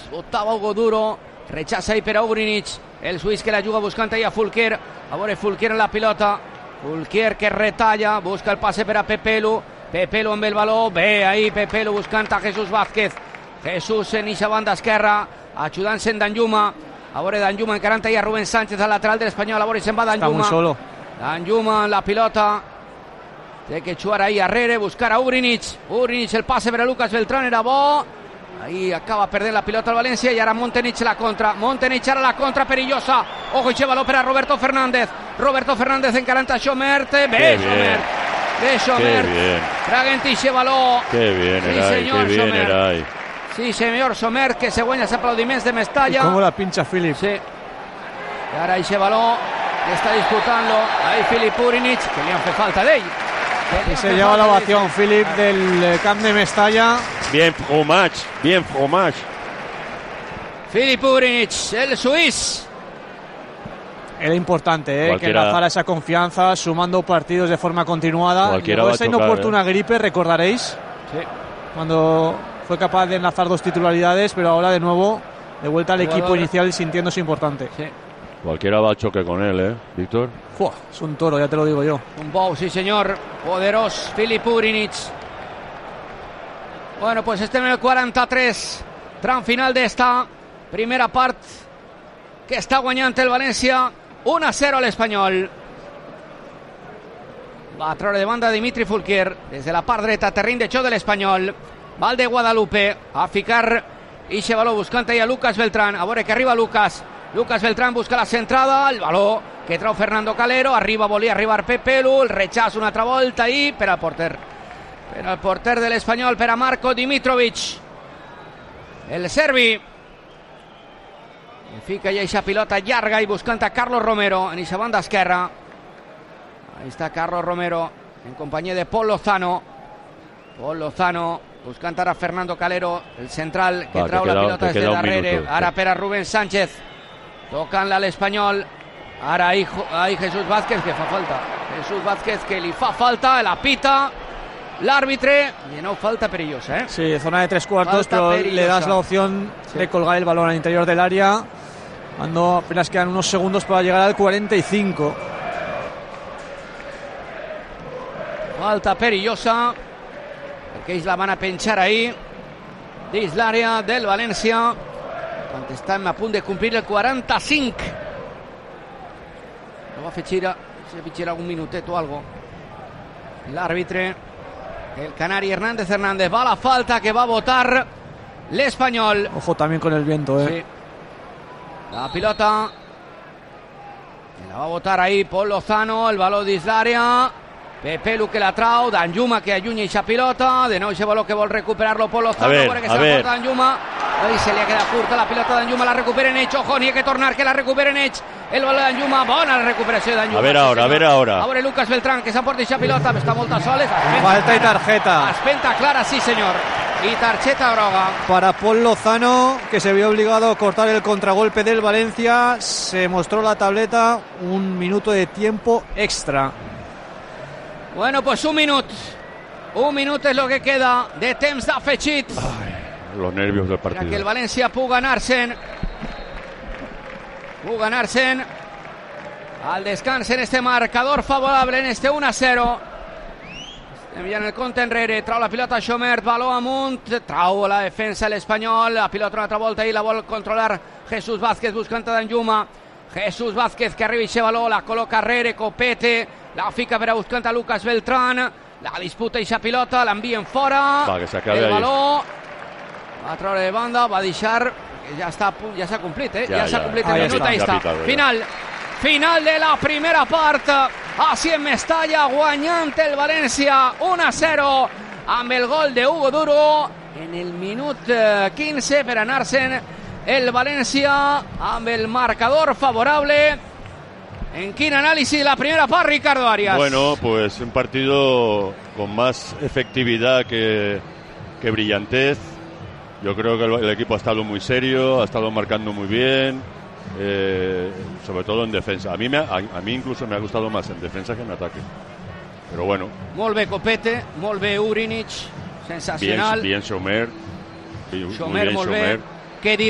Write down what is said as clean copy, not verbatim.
Botava Hugo Duro, rechaça ahí per a Ugrinic, el suís que la juga buscant ahí a Fulquier. A veure Fulquier en la pilota, Fulquier que retalla, busca el passe per a Pepelu, Pepelu amb el baló, bé ahí Pepelu buscant a Jesús Vázquez, Jesús en eixa banda esquerra, ajudant-se en Danjuma. A veure Danjuma encarant ahí a Rubén Sánchez, al lateral de l'Espanyol. A veure se'n va Danjuma. Está muy solo. Danjuma en la pilota, té que xuar ahí arrere, buscar a Ugrinic. Ugrinic, el passe per a Lucas Beltrán era bo. Ahí acaba perdent la pilota el València i ara Montenich la contra. Montenich ara la contra perillosa. Ojo, i baló per a Roberto Fernández. Roberto Fernández encarant a Xomert. Bé, Xomert. Bé, Xomert. Traguen ixe baló. Qué bien, sí, Eray, senyor, qué bien, Xomert. Eray. Sí, senyor, Xomert, que se guanya els aplaudiments de Mestalla. ¿Y cómo la pincha Philip? Sí. I ara ixe baló que està disputant-lo ahí Filip Ugrinic, que li han fet falta d'ell. Y se lleva la ovación Philip del camp de Mestalla. Bien fromage, bien fromage. Filip Ugrinic, el suís. Era importante que Cualquiera- enlazara esa confianza, sumando partidos de forma continuada. Cualquiera Llegó va a esa chocar, inoportuna gripe, recordaréis, Sí. cuando fue capaz de enlazar 2 titularidades, pero ahora de nuevo de vuelta al equipo inicial sintiéndose importante. Sí. Cualquiera va al choque con él, Víctor. Fua, es un toro, ya te lo digo yo. Un bou, sí senyor, poderós Filip Ugrinic. Bueno, pues estem en el 43, tram final d'esta primera part, que està guanyant el València 1-0 a l'Espanyol. Va a treure de banda Dimitri Fulquier, des de la part dreta, terreny de xoc de l'Espanyol. Val de Guadalupe a ficar ixe baló buscant ahí a Lucas Beltrán. A veure que arriba Lucas Beltrán busca la centrada, el baló que trau Fernando Calero, arriba, volia arribar Pepelu, el rechaç una altra volta ahí per al porter de l'Espanyol, per a Marko Dimitrovic, el serbi. Fica ja eixa pilota llarga i buscant a Carlos Romero en eixa banda esquerra. Ahí està Carlos Romero en companyia de Pol Lozano buscant ara Fernando Calero, el central que trau la pilota des de darrere. Ara per a Rubén Sánchez, tocant-la a l'Espanyol. Ara ahí Jesús Vázquez, que fa falta. Jesús Vázquez, que li fa falta, la pita l'àrbitre. Y no, falta perillosa, Sí, zona de 3/4, Falta pero perillosa. le das la opción de colgar el balón al interior del área, cuando apenas quedan unos segundos para llegar al 45. Falta perillosa, perquè ells la van a penjar ahí dins l'àrea del València quan estem a punt de complir el 45. No va afegir algun minutet o algo l'àrbitre, el canari Hernández va a la falta que va a votar l'Espanyol. Ojo también con el viento, Sí. La pilota la va a botar ahí Pol Lozano, el baló dins l'àrea, Pepelu que la trau, Danjuma que allunya eixa pilota, de nou eixe baló que vol recuperar-lo Pol Lozano, que se la porta Danjuma, ahí se li ha quedat curta la pilota Danjuma, la recuperen ells, ojo, n'hi ha que tornar, que la recuperen ells, el baló de Danjuma, bona la recuperació de Danjuma. A ver ahora. A veure Lucas Beltrán, que s'emporta eixa pilota, està molt a soles, Falta y tarjeta espenta clara, sí senyor, y tarjeta groga. para Pol Lozano, que se vio obligado a cortar el contragolpe del Valencia. Se mostró la tableta, 1 minuto de tiempo extra. Bueno, pues un minut és lo que queda de temps d'afegit Los nervios del per a que el partido. València pugui anar-se'n al descans en este marcador favorable, en este 1-0. Estem ja en el compte enrere, trau la pilota Xomert, baló amunt, trau la defensa l'Espanyol, la pilota una altra volta i la vol controlar Jesús Vázquez buscant a Danjuma. Jesús Vázquez que arriba eixe baló, la col·loca arrere, Copete, la fica per a buscant a Lucas Beltrán, la disputa eixa pilota, l'envien fora, Va, que s'acabi el ahí. baló va a treure de banda, va a deixar, ja s'ha complit, Ja s'ha complit el Ahí minut, està. ahí Ja està, pitado, ja. final de la primera part, així en Mestalla, guanyant el València 1-0 amb el gol de Hugo Duro en el minut 15 per anar-se'n el València amb el marcador favorable. ¿En qué análisis la primera parte, Ricardo Arias? Bueno, pues un partido con más efectividad que brillantez. Yo creo que el equipo ha estado muy serio, ha estado marcando muy bien, sobre todo en defensa. A mí incluso me ha gustado más en defensa que en ataque. Pero bueno. Molt bé Copete, molt bé Ugrinic, sensacional. Bien Xomert. Xomert, molt bé. Què dir